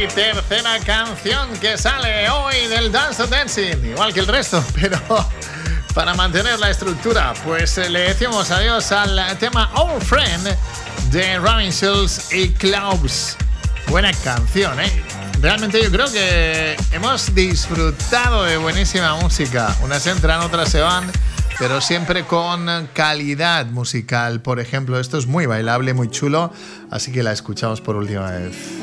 Y tercera canción que sale hoy del Dance to Dancing, igual que el resto, pero para mantener la estructura, pues le decimos adiós al tema Old Friend de Running Shoes y Klaus. Buena canción, ¿eh? Realmente yo creo que hemos disfrutado de buenísima música. Unas entran, otras se van, pero siempre con calidad musical. Por ejemplo, esto es muy bailable, muy chulo, así que la escuchamos por última vez.